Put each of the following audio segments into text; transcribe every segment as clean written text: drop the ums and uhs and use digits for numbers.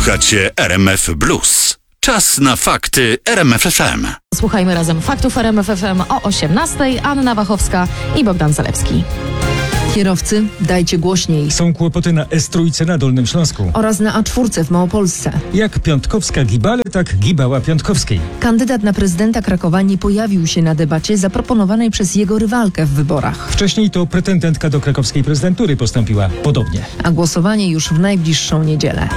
Słuchacie RMF Blues. Czas na fakty RMF FM. Słuchajmy razem faktów RMF FM o 18:00. Anna Wachowska i Bogdan Zalewski. Kierowcy, dajcie głośniej. Są kłopoty na S3 na Dolnym Śląsku. Oraz na A4 w Małopolsce. Jak Piątkowska Gibale, tak Gibała Piątkowskiej. Kandydat na prezydenta Krakowa nie pojawił się na debacie zaproponowanej przez jego rywalkę w wyborach. Wcześniej to pretendentka do krakowskiej prezydentury postąpiła podobnie. A głosowanie już w najbliższą niedzielę.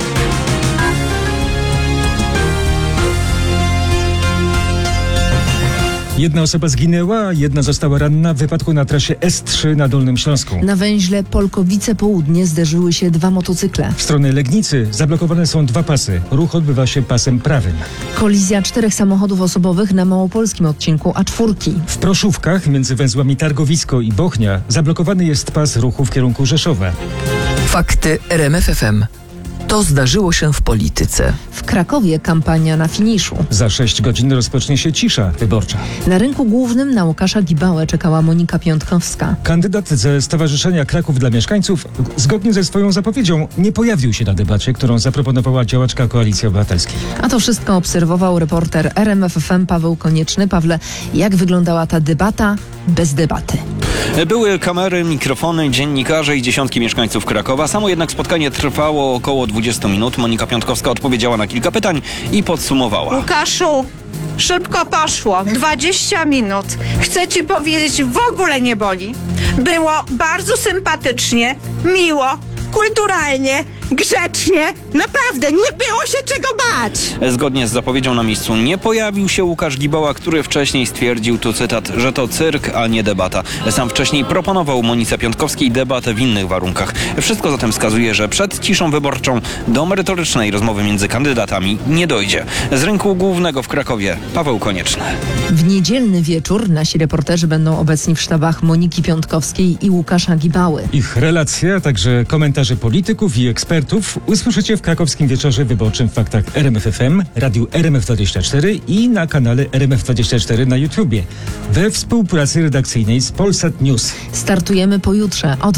Jedna osoba zginęła, a jedna została ranna w wypadku na trasie S3 na Dolnym Śląsku. Na węźle Polkowice Południe zderzyły się dwa motocykle. W stronę Legnicy zablokowane są dwa pasy. Ruch odbywa się pasem prawym. Kolizja 4 samochodów osobowych na małopolskim odcinku A4. W Proszówkach między węzłami Targowisko i Bochnia zablokowany jest pas ruchu w kierunku Rzeszowa. Fakty RMF FM. To zdarzyło się w polityce. W Krakowie kampania na finiszu. Za 6 godzin rozpocznie się cisza wyborcza. Na rynku głównym na Łukasza Gibałę czekała Monika Piątkowska. Kandydat ze Stowarzyszenia Kraków dla Mieszkańców, zgodnie ze swoją zapowiedzią, nie pojawił się na debacie, którą zaproponowała działaczka Koalicji Obywatelskiej. A to wszystko obserwował reporter RMF FM Paweł Konieczny. Pawle, jak wyglądała ta debata bez debaty? Były kamery, mikrofony, dziennikarze i dziesiątki mieszkańców Krakowa. Samo jednak spotkanie trwało około 20 minut. Monika Piątkowska odpowiedziała na kilka pytań i podsumowała. Łukaszu, szybko poszło. 20 minut. Chcę ci powiedzieć, w ogóle nie boli. Było bardzo sympatycznie, miło, kulturalnie, grzecznie. Naprawdę, nie było się czego bać. Zgodnie z zapowiedzią na miejscu nie pojawił się Łukasz Gibała, który wcześniej stwierdził, tu cytat, że to cyrk, a nie debata. Sam wcześniej proponował Monice Piątkowskiej debatę w innych warunkach. Wszystko zatem wskazuje, że przed ciszą wyborczą do merytorycznej rozmowy między kandydatami nie dojdzie. Z rynku głównego w Krakowie Paweł Konieczny. W niedzielny wieczór nasi reporterzy będą obecni w sztabach Moniki Piątkowskiej i Łukasza Gibały. Ich relacje, a także komentarze polityków i ekspertów usłyszycie w krakowskim wieczorze wyborczym w faktach RMF FM, radiu RMF24 i na kanale RMF24 na YouTubie. We współpracy redakcyjnej z Polsat News. Startujemy pojutrze od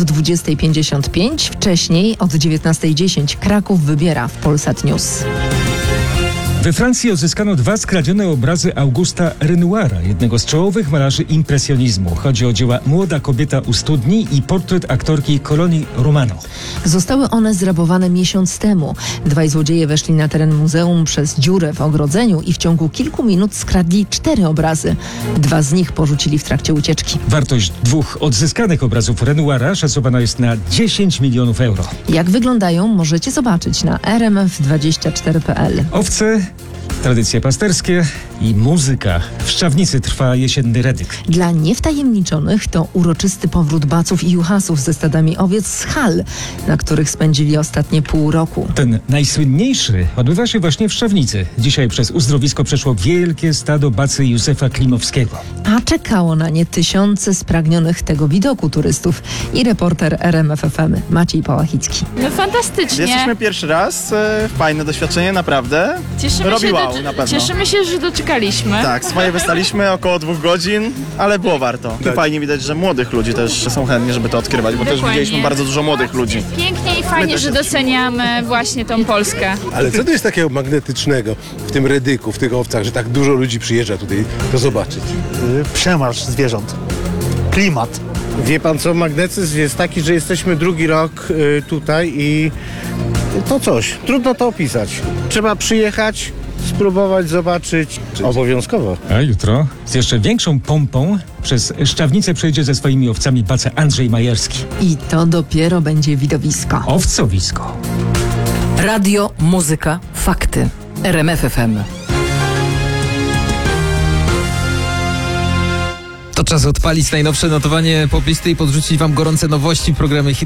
20:55, wcześniej od 19:10 Kraków wybiera w Polsat News. We Francji odzyskano 2 skradzione obrazy Augusta Renoira, jednego z czołowych malarzy impresjonizmu. Chodzi o dzieła Młoda kobieta u studni i portret aktorki Coloni Romano. Zostały one zrabowane miesiąc temu. Dwaj złodzieje weszli na teren muzeum przez dziurę w ogrodzeniu i w ciągu kilku minut skradli 4 obrazy. 2 z nich porzucili w trakcie ucieczki. Wartość 2 odzyskanych obrazów Renoira szacowana jest na 10 milionów euro. Jak wyglądają, możecie zobaczyć na rmf24.pl. Owce, tradycje pasterskie i muzyka. W Szczawnicy trwa jesienny redyk. Dla niewtajemniczonych to uroczysty powrót Baców i Juchasów ze stadami owiec z hal, na których spędzili ostatnie pół roku. Ten najsłynniejszy odbywa się właśnie w Szczawnicy. Dzisiaj przez uzdrowisko przeszło wielkie stado bacy Józefa Klimowskiego. A czekało na nie tysiące spragnionych tego widoku turystów. I reporter RMF FM Maciej Pałachicki. No fantastycznie. Jesteśmy pierwszy raz, fajne doświadczenie, naprawdę. Cieszymy się, że doczekaliśmy. Tak, swoje wystaliśmy około 2 godzin, ale było warto. I fajnie widać, że młodych ludzi też są chętni, żeby to odkrywać, bo też widzieliśmy bardzo dużo młodych ludzi. Pięknie i fajnie, że doceniamy właśnie tą Polskę. Ale co to jest takiego magnetycznego w tym redyku, w tych owcach, że tak dużo ludzi przyjeżdża tutaj to zobaczyć? Przemarsz zwierząt, klimat. Wie pan co, magnetyzm jest taki, że jesteśmy drugi rok tutaj i to coś, trudno to opisać. Trzeba przyjechać, spróbować, zobaczyć. Obowiązkowo. A jutro z jeszcze większą pompą przez Szczawnicę przejdzie ze swoimi owcami baca Andrzej Majerski. I to dopiero będzie widowisko. Owcowisko. Radio, muzyka, fakty. RMF FM. To czas odpalić najnowsze notowanie poplisty i podrzucić wam gorące nowości w programie Hit